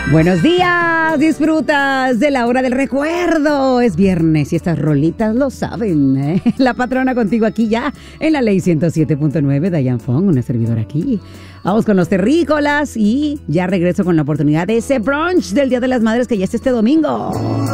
Buenos días, disfrutas de la hora del recuerdo. Es viernes y estas rolitas lo saben, ¿eh? La patrona contigo aquí ya en la ley 107.9, Diane Fong, una servidora aquí. Vamos con los terrícolas y ya regreso con la oportunidad de ese brunch del Día de las Madres que ya es este domingo.